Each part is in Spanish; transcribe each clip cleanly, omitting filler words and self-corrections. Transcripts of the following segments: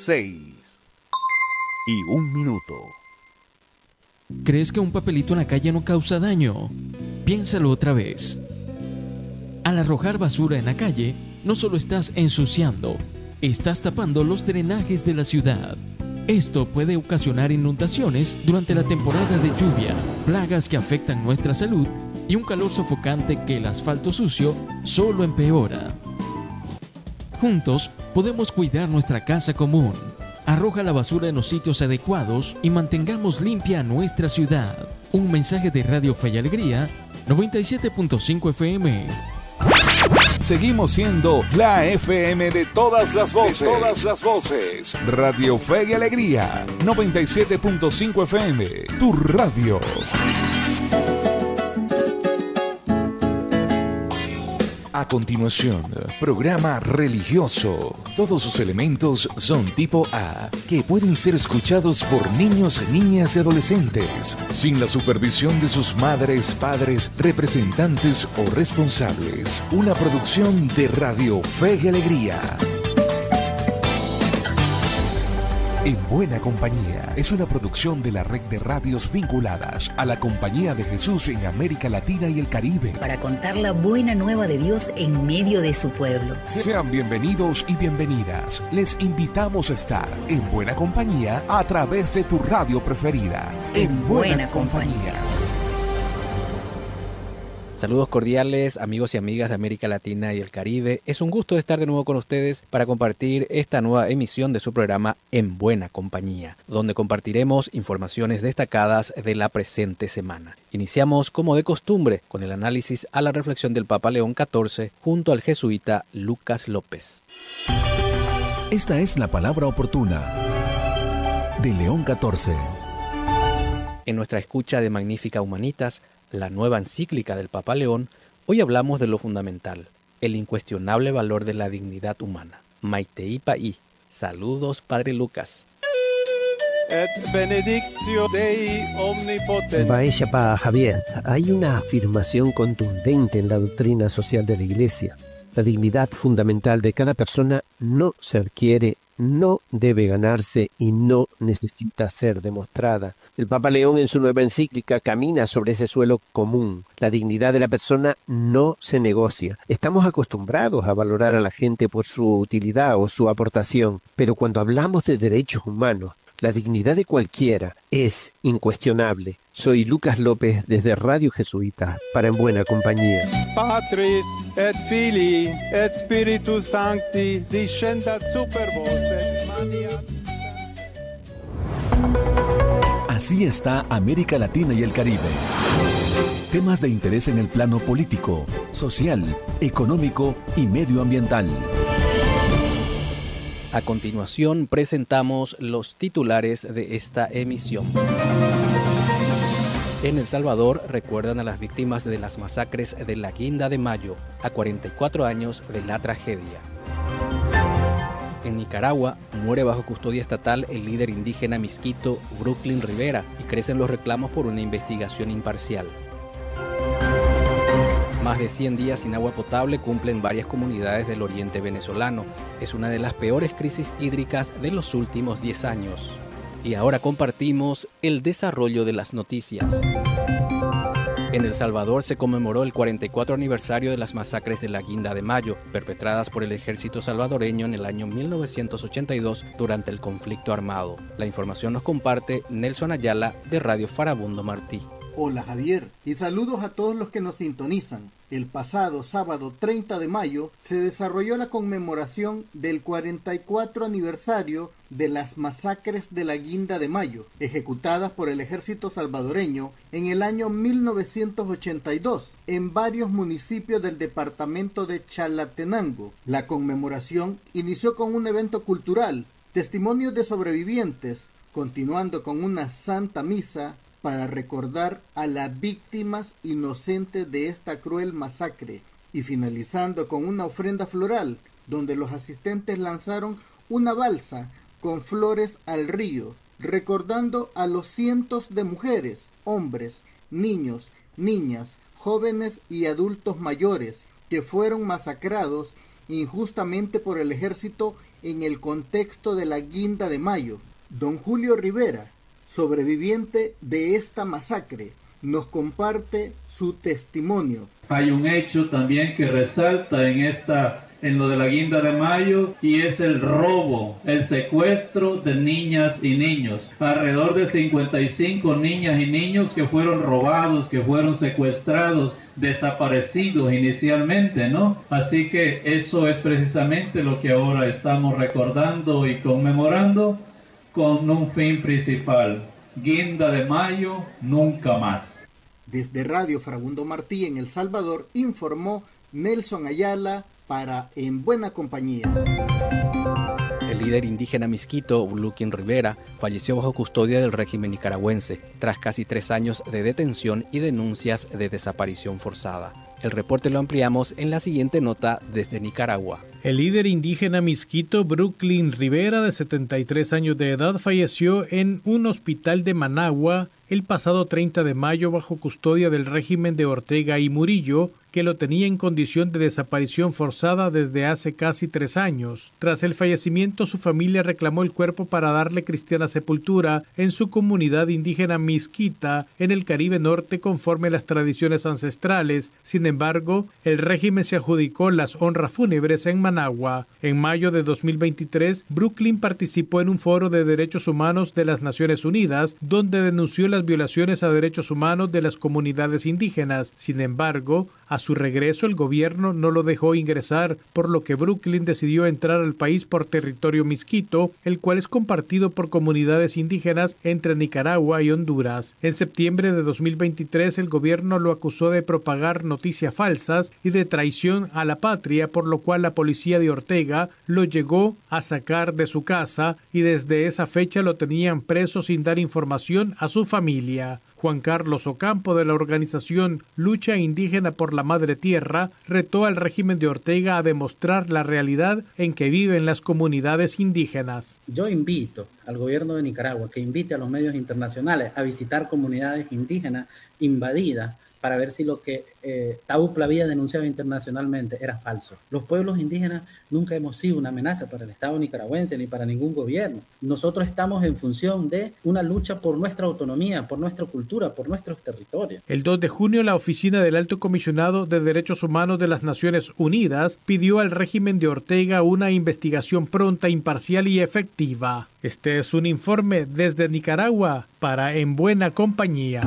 6:01. ¿Crees que un papelito en la calle no causa daño? Piénsalo otra vez. Al arrojar basura en la calle, no solo estás ensuciando, estás tapando los drenajes de la ciudad. Esto puede ocasionar inundaciones durante la temporada de lluvia, plagas que afectan nuestra salud y un calor sofocante que el asfalto sucio solo empeora. Juntos podemos cuidar nuestra casa común. Arroja la basura en los sitios adecuados y mantengamos limpia nuestra ciudad. Un mensaje de Radio Fe y Alegría, 97.5 FM. Seguimos siendo la FM de todas las voces. Radio Fe y Alegría, 97.5 FM. Tu radio. A continuación, programa religioso. Todos sus elementos son tipo A, que pueden ser escuchados por niños, niñas y adolescentes, sin la supervisión de sus madres, padres, representantes o responsables. Una producción de Radio Fe y Alegría. En Buena Compañía es una producción de la red de radios vinculadas a la Compañía de Jesús en América Latina y el Caribe. Para contar la buena nueva de Dios en medio de su pueblo. Sean bienvenidos y bienvenidas. Les invitamos a estar en Buena Compañía a través de tu radio preferida. En Buena Compañía. Saludos cordiales, amigos y amigas de América Latina y el Caribe. Es un gusto estar de nuevo con ustedes para compartir esta nueva emisión de su programa En Buena Compañía, donde compartiremos informaciones destacadas de la presente semana. Iniciamos, como de costumbre, con el análisis a la reflexión del Papa León XIV junto al jesuita Lucas López. Esta es la palabra oportuna de León XIV. En nuestra escucha de Magnífica Humanitas, la nueva encíclica del Papa León, hoy hablamos de lo fundamental, el incuestionable valor de la dignidad humana. Maitei Paí. Saludos, Padre Lucas. Et benedictio Dei omnipotens. Vaya pa Javier, hay una afirmación contundente en la doctrina social de la Iglesia. La dignidad fundamental de cada persona no se adquiere, no debe ganarse y no necesita ser demostrada. El Papa León en su nueva encíclica camina sobre ese suelo común. La dignidad de la persona no se negocia. Estamos acostumbrados a valorar a la gente por su utilidad o su aportación, pero cuando hablamos de derechos humanos, la dignidad de cualquiera es incuestionable. Soy Lucas López desde Radio Jesuita para En Buena Compañía. Patris et Filii et Spiritus Sancti descendat super vos et maniat. Así está América Latina y el Caribe. Temas de interés en el plano político, social, económico y medioambiental. A continuación presentamos los titulares de esta emisión. En El Salvador recuerdan a las víctimas de las masacres de la Guinda de Mayo, a 44 años de la tragedia. En Nicaragua muere bajo custodia estatal el líder indígena misquito Brooklyn Rivera y crecen los reclamos por una investigación imparcial. Más de 100 días sin agua potable cumplen varias comunidades del oriente venezolano. Es una de las peores crisis hídricas de los últimos 10 años. Y ahora compartimos el desarrollo de las noticias. En El Salvador se conmemoró el 44 aniversario de las masacres de la Guinda de Mayo, perpetradas por el ejército salvadoreño en el año 1982 durante el conflicto armado. La información nos comparte Nelson Ayala de Radio Farabundo Martí. Hola Javier, y saludos a todos los que nos sintonizan. El pasado sábado 30 de mayo se desarrolló la conmemoración del 44 aniversario de las masacres de la Guinda de Mayo, ejecutadas por el ejército salvadoreño en el año 1982 en varios municipios del departamento de Chalatenango. La conmemoración inició con un evento cultural, testimonios de sobrevivientes, continuando con una santa misa para recordar a las víctimas inocentes de esta cruel masacre y finalizando con una ofrenda floral donde los asistentes lanzaron una balsa con flores al río, recordando a los cientos de mujeres, hombres, niños, niñas, jóvenes y adultos mayores que fueron masacrados injustamente por el ejército en el contexto de la Guinda de Mayo. Don Julio Rivera, sobreviviente de esta masacre, nos comparte su testimonio. Hay un hecho también que resalta en lo de la Guinda de Mayo, y es el robo, el secuestro de niñas y niños. Alrededor de 55 niñas y niños que fueron robados, que fueron secuestrados, desaparecidos inicialmente, ¿no? Así que eso es precisamente lo que ahora estamos recordando y conmemorando con un fin principal. Guinda de Mayo, nunca más. Desde Radio Fragundo Martí en El Salvador, informó Nelson Ayala para En Buena Compañía. El líder indígena Miskito, Bluklin Rivera, falleció bajo custodia del régimen nicaragüense, tras casi 3 años de detención y denuncias de desaparición forzada. El reporte lo ampliamos en la siguiente nota desde Nicaragua. El líder indígena Miskito, Bluklin Rivera, de 73 años de edad, falleció en un hospital de Managua el pasado 30 de mayo bajo custodia del régimen de Ortega y Murillo, que lo tenía en condición de desaparición forzada desde hace casi 3 años. Tras el fallecimiento, su familia reclamó el cuerpo para darle cristiana sepultura en su comunidad indígena Miskita, en el Caribe Norte, conforme a las tradiciones ancestrales. Sin embargo, el régimen se adjudicó las honras fúnebres en Managua. En mayo de 2023, Bluklin participó en un foro de derechos humanos de las Naciones Unidas, donde denunció las violaciones a derechos humanos de las comunidades indígenas. Sin embargo, a su regreso, el gobierno no lo dejó ingresar, por lo que Bluklin decidió entrar al país por territorio miskito, el cual es compartido por comunidades indígenas entre Nicaragua y Honduras. En septiembre de 2023, el gobierno lo acusó de propagar noticias falsas y de traición a la patria, por lo cual la policía de Ortega lo llegó a sacar de su casa y desde esa fecha lo tenían preso sin dar información a su familia. Juan Carlos Ocampo, de la organización Lucha Indígena por la Madre Tierra, retó al régimen de Ortega a demostrar la realidad en que viven las comunidades indígenas. Yo invito al gobierno de Nicaragua que invite a los medios internacionales a visitar comunidades indígenas invadidas para ver si lo que Taupla había denunciado internacionalmente era falso. Los pueblos indígenas nunca hemos sido una amenaza para el Estado nicaragüense ni para ningún gobierno. Nosotros estamos en función de una lucha por nuestra autonomía, por nuestra cultura, por nuestros territorios. El 2 de junio, la Oficina del Alto Comisionado de Derechos Humanos de las Naciones Unidas pidió al régimen de Ortega una investigación pronta, imparcial y efectiva. Este es un informe desde Nicaragua para En Buena Compañía.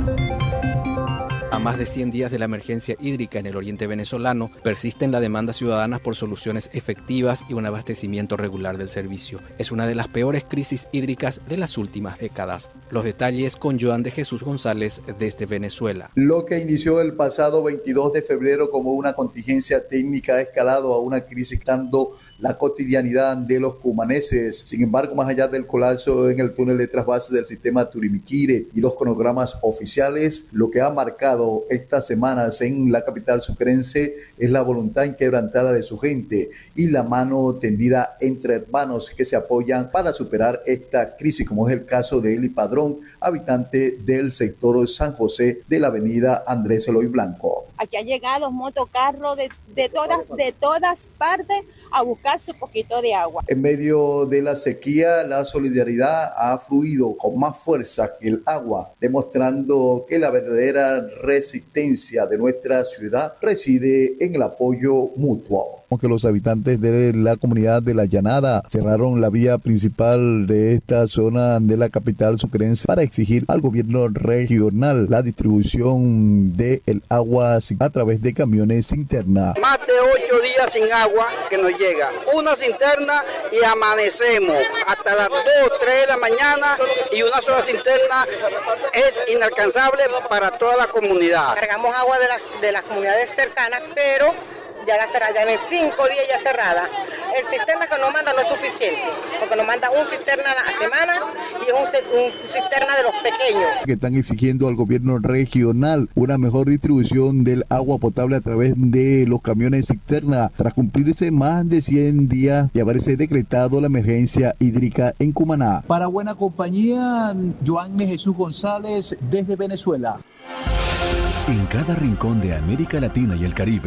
A más de 100 días de la emergencia hídrica en el oriente venezolano, persisten la demanda ciudadana por soluciones efectivas y un abastecimiento regular del servicio. Es una de las peores crisis hídricas de las últimas décadas. Los detalles con Joan de Jesús González desde Venezuela. Lo que inició el pasado 22 de febrero como una contingencia técnica ha escalado a una crisis dando la cotidianidad de los cumaneses. Sin embargo, más allá del colapso en el túnel de trasvase del sistema Turimiquire y los cronogramas oficiales, lo que ha marcado estas semanas en la capital sucrense es la voluntad inquebrantada de su gente y la mano tendida entre hermanos que se apoyan para superar esta crisis, como es el caso de Eli Padrón, habitante del sector San José de la avenida Andrés Eloy Blanco. Aquí han llegado motocarros de todas partes a buscar su poquito de agua. En medio de la sequía, la solidaridad ha fluido con más fuerza que el agua, demostrando que la verdadera resistencia de nuestra ciudad reside en el apoyo mutuo. Que los habitantes de la comunidad de La Llanada cerraron la vía principal de esta zona de la capital sucrense para exigir al gobierno regional la distribución del agua a través de camiones cisterna. Más de 8 días sin agua que nos llega, una cisterna y amanecemos hasta las 2, 3 de la mañana y una sola cisterna es inalcanzable para toda la comunidad. Cargamos agua de las comunidades cercanas, pero ya la cerrada, ya en 5 días ya cerrada. El sistema que nos manda no es suficiente, porque nos manda un cisterna a la semana y es un cisterna de los pequeños. Que están exigiendo al gobierno regional una mejor distribución del agua potable a través de los camiones cisterna, tras cumplirse más de 100 días de haberse decretado la emergencia hídrica en Cumaná. Para Buena Compañía, Joan de Jesús González desde Venezuela. En cada rincón de América Latina y el Caribe,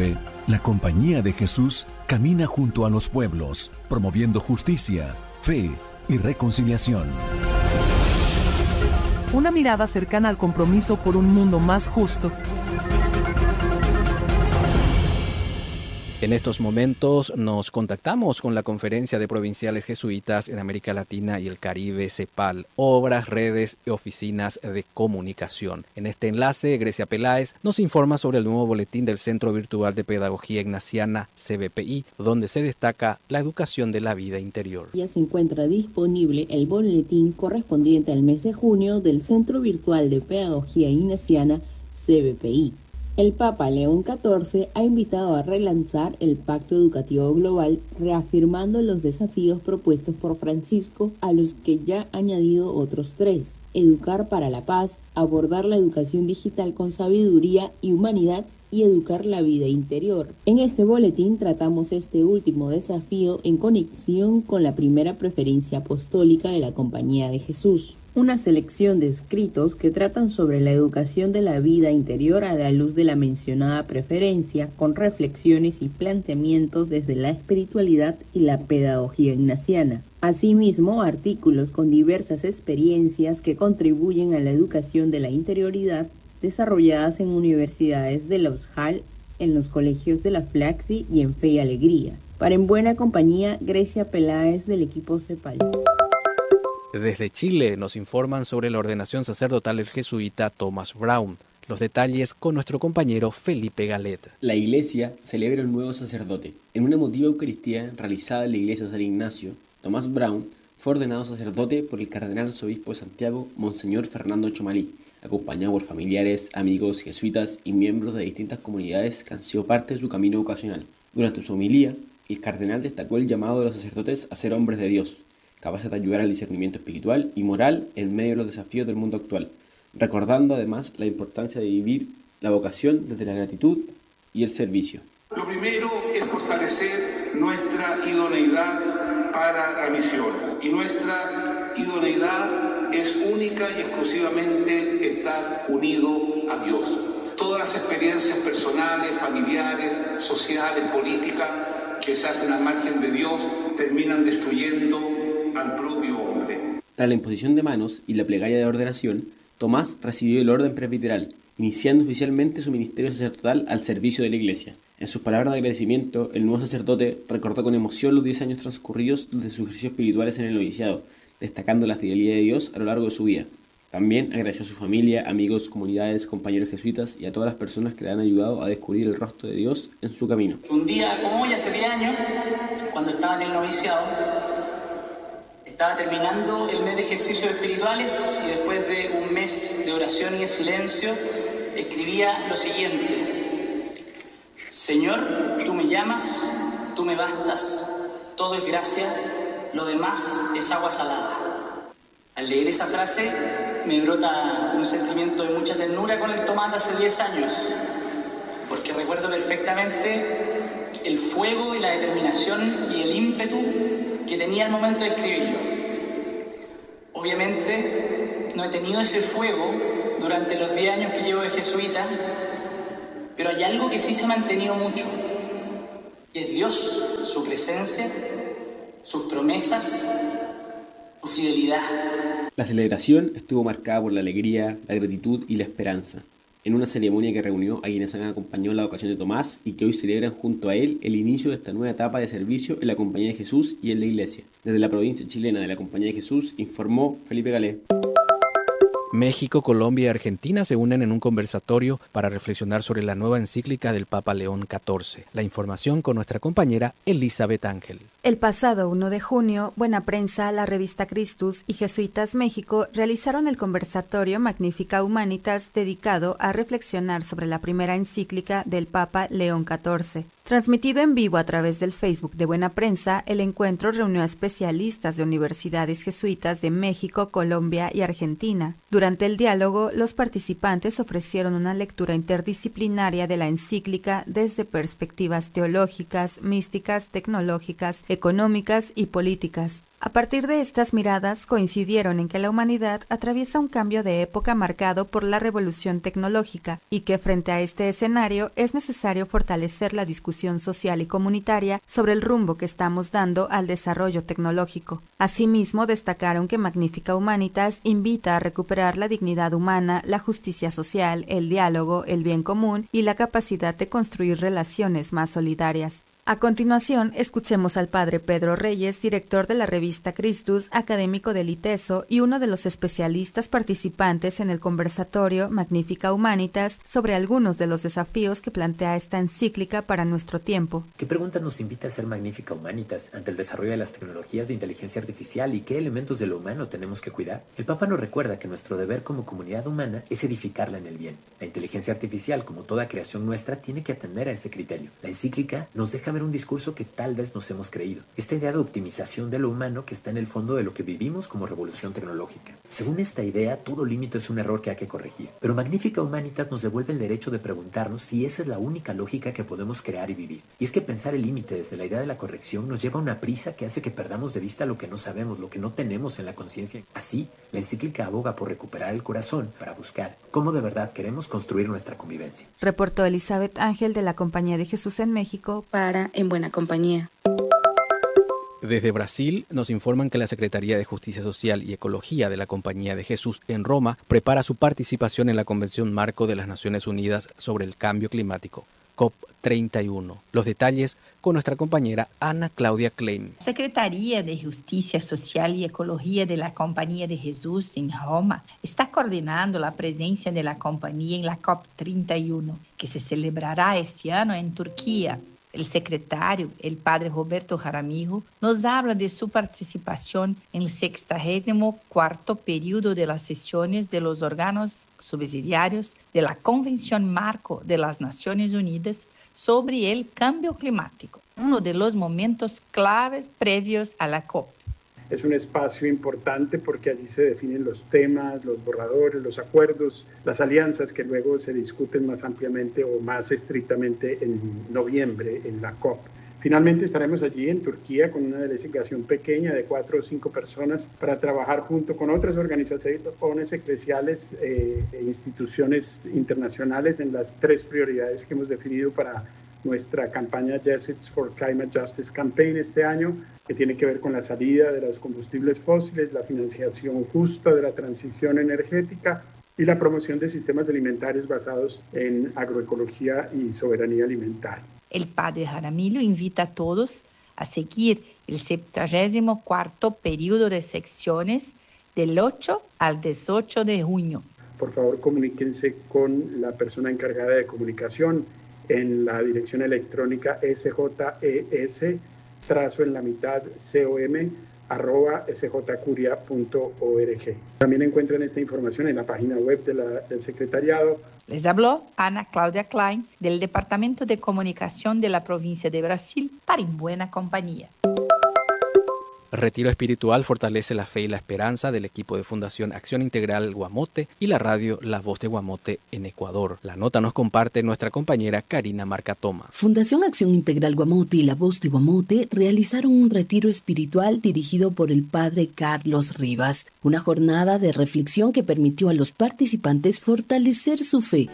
La Compañía de Jesús camina junto a los pueblos, promoviendo justicia, fe y reconciliación. Una mirada cercana al compromiso por un mundo más justo. En estos momentos nos contactamos con la Conferencia de Provinciales Jesuitas en América Latina y el Caribe, CEPAL, obras, redes y oficinas de comunicación. En este enlace, Grecia Peláez nos informa sobre el nuevo boletín del Centro Virtual de Pedagogía Ignaciana, CVPI, donde se destaca la educación de la vida interior. Ya se encuentra disponible el boletín correspondiente al mes de junio del Centro Virtual de Pedagogía Ignaciana, CVPI. El Papa León XIV ha invitado a relanzar el Pacto Educativo Global, reafirmando los desafíos propuestos por Francisco, a los que ya ha añadido otros 3: educar para la paz, abordar la educación digital con sabiduría y humanidad, y educar la vida interior. En este boletín tratamos este último desafío en conexión con la primera preferencia apostólica de la Compañía de Jesús. Una selección de escritos que tratan sobre la educación de la vida interior a la luz de la mencionada preferencia, con reflexiones y planteamientos desde la espiritualidad y la pedagogía ignaciana. Asimismo, artículos con diversas experiencias que contribuyen a la educación de la interioridad, desarrolladas en universidades de la USJAL, en los colegios de la Flaxi y en Fe y Alegría. Para En Buena Compañía, Grecia Peláez del equipo CEPAL. Desde Chile nos informan sobre la ordenación sacerdotal del jesuita Thomas Brown. Los detalles con nuestro compañero Felipe Galet. La Iglesia celebra un nuevo sacerdote. En una emotiva Eucaristía realizada en la Iglesia de San Ignacio, Thomas Brown fue ordenado sacerdote por el cardenal arzobispo de Santiago, Monseñor Fernando Chomalí, acompañado por familiares, amigos, jesuitas y miembros de distintas comunidades que han sido parte de su camino vocacional. Durante su homilía, el cardenal destacó el llamado de los sacerdotes a ser hombres de Dios, capaces de ayudar al discernimiento espiritual y moral en medio de los desafíos del mundo actual, recordando además la importancia de vivir la vocación desde la gratitud y el servicio. Lo primero es fortalecer nuestra idoneidad para la misión, y nuestra idoneidad es única y exclusivamente estar unido a Dios. Todas las experiencias personales, familiares, sociales, políticas que se hacen al margen de Dios terminan destruyendo al propio hombre. Tras la imposición de manos y la plegaria de ordenación, Tomás recibió el orden presbiteral, iniciando oficialmente su ministerio sacerdotal al servicio de la Iglesia. En sus palabras de agradecimiento, el nuevo sacerdote recordó con emoción los 10 años transcurridos desde sus ejercicios espirituales en el noviciado, destacando la fidelidad de Dios a lo largo de su vida. También agradeció a su familia, amigos, comunidades, compañeros jesuitas y a todas las personas que le han ayudado a descubrir el rostro de Dios en su camino. Un día como hoy, hace 10 años, cuando estaba en el noviciado, estaba terminando el mes de ejercicios espirituales y después de un mes de oración y de silencio, escribía lo siguiente: Señor, tú me llamas, tú me bastas, todo es gracia, lo demás es agua salada. Al leer esa frase me brota un sentimiento de mucha ternura con el Tomás de hace 10 años, porque recuerdo perfectamente el fuego y la determinación y el ímpetu que tenía al momento de escribirlo. Obviamente no he tenido ese fuego durante los 10 años que llevo de jesuita, pero hay algo que sí se ha mantenido mucho, y es Dios, su presencia, sus promesas, su fidelidad. La celebración estuvo marcada por la alegría, la gratitud y la esperanza, en una ceremonia que reunió a quienes han acompañado la vocación de Tomás y que hoy celebran junto a él el inicio de esta nueva etapa de servicio en la Compañía de Jesús y en la Iglesia. Desde la provincia chilena de la Compañía de Jesús, informó Felipe Galé. México, Colombia y Argentina se unen en un conversatorio para reflexionar sobre la nueva encíclica del Papa León XIV. La información con nuestra compañera Elizabeth Ángel. El pasado 1 de junio, Buena Prensa, la revista Christus y Jesuitas México realizaron el conversatorio Magnifica Humanitas, dedicado a reflexionar sobre la primera encíclica del Papa León XIV. Transmitido en vivo a través del Facebook de Buena Prensa, el encuentro reunió a especialistas de universidades jesuitas de México, Colombia y Argentina. Durante el diálogo, los participantes ofrecieron una lectura interdisciplinaria de la encíclica desde perspectivas teológicas, místicas, tecnológicas, económicas y políticas. A partir de estas miradas coincidieron en que la humanidad atraviesa un cambio de época marcado por la revolución tecnológica y que frente a este escenario es necesario fortalecer la discusión social y comunitaria sobre el rumbo que estamos dando al desarrollo tecnológico. Asimismo, destacaron que Magnifica Humanitas invita a recuperar la dignidad humana, la justicia social, el diálogo, el bien común y la capacidad de construir relaciones más solidarias. A continuación, escuchemos al padre Pedro Reyes, director de la revista Christus, académico del ITESO y uno de los especialistas participantes en el conversatorio Magnifica Humanitas sobre algunos de los desafíos que plantea esta encíclica para nuestro tiempo. ¿Qué pregunta nos invita a ser Magnifica Humanitas ante el desarrollo de las tecnologías de inteligencia artificial y qué elementos de lo humano tenemos que cuidar? El Papa nos recuerda que nuestro deber como comunidad humana es edificarla en el bien. La inteligencia artificial, como toda creación nuestra, tiene que atender a ese criterio. La encíclica nos deja ver un discurso que tal vez nos hemos creído. Esta idea de optimización de lo humano que está en el fondo de lo que vivimos como revolución tecnológica. Según esta idea, todo límite es un error que hay que corregir. Pero Magnifica Humanitas nos devuelve el derecho de preguntarnos si esa es la única lógica que podemos crear y vivir. Y es que pensar el límite desde la idea de la corrección nos lleva a una prisa que hace que perdamos de vista lo que no sabemos, lo que no tenemos en la conciencia. Así, la encíclica aboga por recuperar el corazón para buscar cómo de verdad queremos construir nuestra convivencia. Reportó Elizabeth Ángel de la Compañía de Jesús en México para En Buena Compañía. Desde Brasil nos informan que la Secretaría de Justicia Social y Ecología de la Compañía de Jesús en Roma prepara su participación en la Convención Marco de las Naciones Unidas sobre el Cambio Climático, COP31. Los detalles con nuestra compañera Ana Claudia Klein. Secretaría de Justicia Social y Ecología de la Compañía de Jesús en Roma está coordinando la presencia de la compañía en la COP31, que se celebrará este año en Turquía. El secretario, el padre Roberto Jaramillo, nos habla de su participación en el 64º periodo de las sesiones de los órganos subsidiarios de la Convención Marco de las Naciones Unidas sobre el Cambio Climático, uno de los momentos claves previos a la COP. Es un espacio importante porque allí se definen los temas, los borradores, los acuerdos, las alianzas que luego se discuten más ampliamente o más estrictamente en noviembre en la COP. Finalmente estaremos allí en Turquía con una delegación pequeña de 4 o 5 personas para trabajar junto con otras organizaciones eclesiales e instituciones internacionales en las 3 prioridades que hemos definido para nuestra campaña Jesuits for Climate Justice Campaign este año, que tiene que ver con la salida de los combustibles fósiles, la financiación justa de la transición energética y la promoción de sistemas alimentarios basados en agroecología y soberanía alimentaria. El padre Jaramillo invita a todos a seguir el 74º periodo de secciones del 8 al 18 de junio. Por favor, comuníquense con la persona encargada de comunicación en la dirección electrónica sjes.com@sjcuria.org. También encuentran esta información en la página web del secretariado. Les habló Ana Claudia Klein del Departamento de Comunicación de la provincia de Brasil para En Buena Compañía. Retiro Espiritual fortalece la fe y la esperanza del equipo de Fundación Acción Integral Guamote y la radio La Voz de Guamote en Ecuador. La nota nos comparte nuestra compañera Karina Marcatoma. Fundación Acción Integral Guamote y La Voz de Guamote realizaron un retiro espiritual dirigido por el padre Carlos Rivas, una jornada de reflexión que permitió a los participantes fortalecer su fe.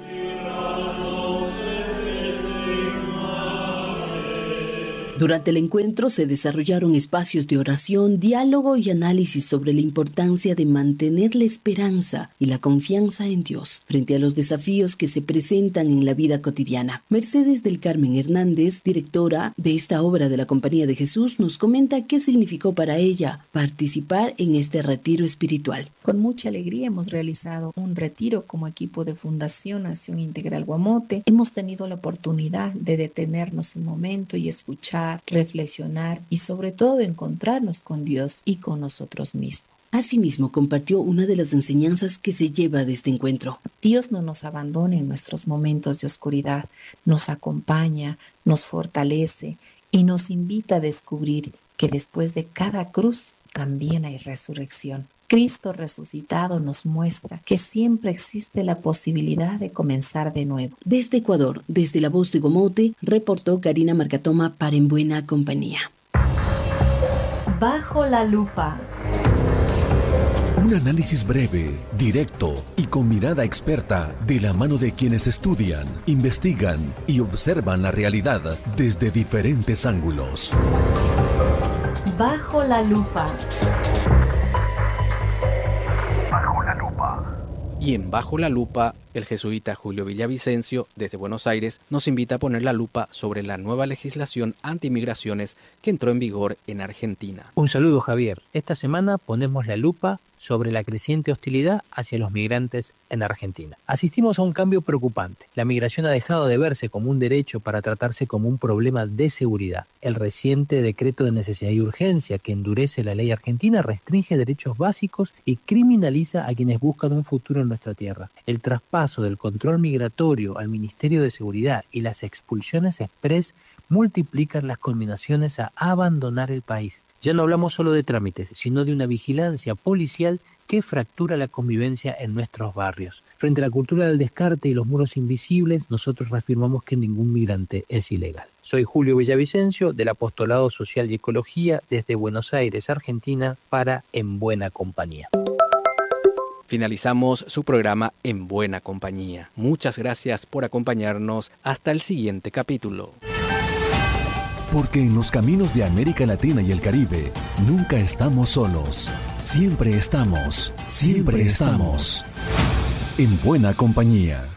Durante el encuentro se desarrollaron espacios de oración, diálogo y análisis sobre la importancia de mantener la esperanza y la confianza en Dios frente a los desafíos que se presentan en la vida cotidiana. Mercedes del Carmen Hernández, directora de esta obra de la Compañía de Jesús, nos comenta qué significó para ella participar en este retiro espiritual. Con mucha alegría hemos realizado un retiro como equipo de Fundación Acción Integral Guamote. Hemos tenido la oportunidad de detenernos un momento y escuchar, reflexionar y sobre todo encontrarnos con Dios y con nosotros mismos. Asimismo, compartió una de las enseñanzas que se lleva de este encuentro. Dios no nos abandona en nuestros momentos de oscuridad, nos acompaña, nos fortalece y nos invita a descubrir que después de cada cruz también hay resurrección. Cristo resucitado nos muestra que siempre existe la posibilidad de comenzar de nuevo. Desde Ecuador, desde La Voz de Guamote, reportó Karina Marcatoma para En Buena Compañía. Bajo la lupa. Un análisis breve, directo y con mirada experta de la mano de quienes estudian, investigan y observan la realidad desde diferentes ángulos. Bajo la lupa. Bajo la lupa. Y en Bajo la lupa, el jesuita Julio Villavicencio, desde Buenos Aires, nos invita a poner la lupa sobre la nueva legislación antimigraciones que entró en vigor en Argentina. Un saludo, Javier. Esta semana ponemos la lupa sobre la creciente hostilidad hacia los migrantes en Argentina. Asistimos a un cambio preocupante. La migración ha dejado de verse como un derecho para tratarse como un problema de seguridad. El reciente decreto de necesidad y urgencia que endurece la ley argentina restringe derechos básicos y criminaliza a quienes buscan un futuro en nuestra tierra. El traspaso del control migratorio al Ministerio de Seguridad y las expulsiones express multiplican las conminaciones a abandonar el país. Ya no hablamos solo de trámites, sino de una vigilancia policial que fractura la convivencia en nuestros barrios. Frente a la cultura del descarte y los muros invisibles, nosotros reafirmamos que ningún migrante es ilegal. Soy Julio Villavicencio, del Apostolado Social y Ecología, desde Buenos Aires, Argentina, para En Buena Compañía. Finalizamos su programa En Buena Compañía. Muchas gracias por acompañarnos. Hasta el siguiente capítulo. Porque en los caminos de América Latina y el Caribe nunca estamos solos. Siempre estamos en buena compañía.